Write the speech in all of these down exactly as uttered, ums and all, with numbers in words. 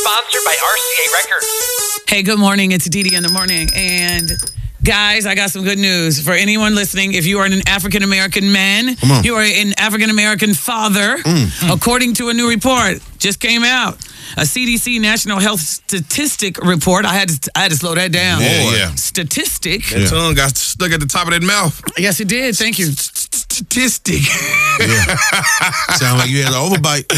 Sponsored by R C A Records. Hey, good morning. It's Dee Dee in the morning. And guys, I got some good news for anyone listening. If you are an African-American man, you are an African-American father, mm. according to a new report just came out. A C D C National Health Statistic report. I had to, I had to slow that down. Yeah, yeah. Statistic. That yeah. tongue got stuck at the top of that mouth. Yes, it did. Thank you. Statistic. Yeah. Sound like you had an overbite.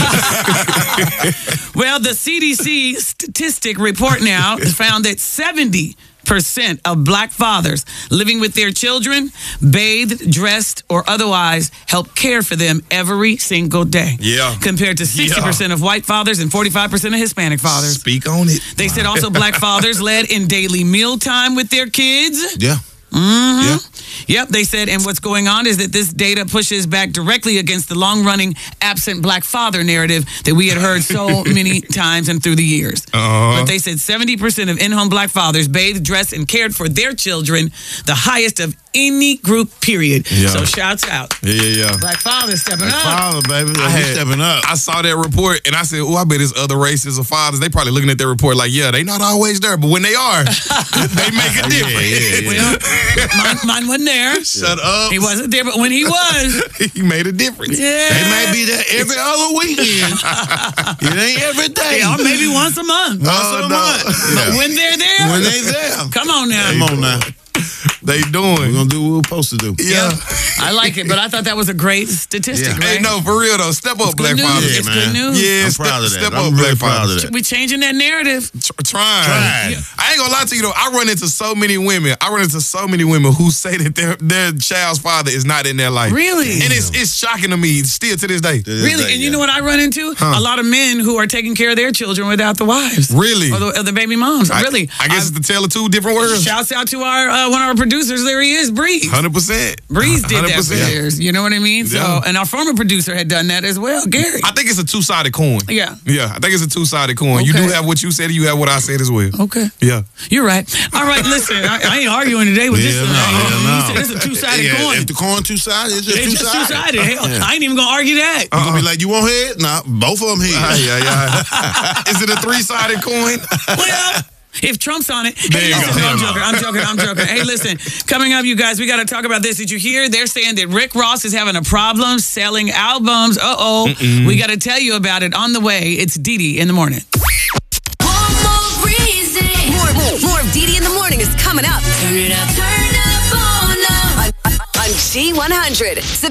Well, the C D C statistic report now found that seventy percent of black fathers living with their children bathed, dressed, or otherwise help care for them every single day. Yeah. Compared to sixty percent yeah. of white fathers and forty-five percent of Hispanic fathers. Speak on it. They said also black fathers led in daily meal time with their kids. Yeah. Mm-hmm. Yeah. Yep, they said, and what's going on is that this data pushes back directly against the long-running absent black father narrative that we had heard so many times and through the years. Uh-huh. But they said seventy percent of in-home black fathers bathed, dressed, and cared for their children, the highest of any group, period. Yeah. So shouts out. Yeah, yeah, yeah. Black fathers stepping Black up. father, baby. I He's had, stepping up. I saw that report and I said, oh, I bet it's other races of fathers. They probably looking at their report like, yeah, they not always there, but when they are, they make a difference. Yeah, yeah, yeah. Well, mine, mine wasn't there. Shut up. He wasn't there, but when he was, he made a difference. yeah. They may be there every other weekend. It ain't every day. Yeah, or maybe once a month. Once Oh, a no. month. But Yeah. when they're there, When they there. come on now. Come on now. They We're doing. going to do what we're supposed to do. Yeah. I like it, but I thought that was a great statistic, Yeah. right? Hey, no, for real though. Step up, black good news. fathers. Yeah, It's man. good news. Yeah, I'm step, proud of that. step I'm up, really black proud fathers. of that. We changing that narrative. Tr- trying. Trying. I ain't gonna lie to you though. I run into so many women. I run into so many women who say that their their child's father is not in their life. Really? And it's it's shocking to me still to this day. To this Really? day, And you yeah. know what I run into? Huh. A lot of men who are taking care of their children without the wives. Really? Or the, or the baby moms. I, really. I guess it's the tale of two different worlds. Shouts out to our uh, one of our producers. There he is, Breeze. Hundred percent. Breeze did that for Yeah. years. You know what I mean? So, Yeah. and our former producer had done that as well, Gary. I think it's a two sided coin. Yeah. Yeah. I think it's a two sided coin. You Okay. do have what you said. You have what I said as well. Okay. Yeah. You're right. All right, listen. I, I ain't arguing today with this. Yeah, one. no, You yeah, no. said it's a two-sided Yeah, coin. If the coin two-sided, it's just It's just two-sided. two-sided. Hell, Yeah. I ain't even gonna argue that. You're going to be like, you want head? Nah, both of them head. yeah, yeah. Is it a three sided coin? Well, if Trump's on it, There hey, you listen, go. I'm joking, I'm joking, I'm joking. Hey, listen, coming up, you guys, we got to talk about this. Did you hear? They're saying that Rick Ross is having a problem selling albums. Uh-oh. Mm-mm. We got to tell you about it on the way. It's Dee Dee in the morning. One more reason. More, more, more of Dee Dee in the morning is coming up. Turn it up. Turn up on up. On, on, on G one hundred.